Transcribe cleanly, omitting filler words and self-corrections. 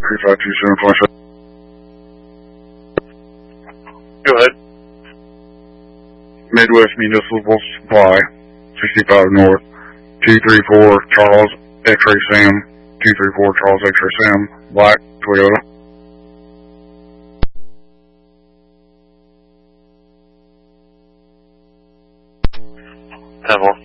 3527. Go ahead. Midwest Municipal Supply, 65 North, 234 Charles X-Ray Sam, 234 Charles X-Ray Sam, black Toyota. Temple.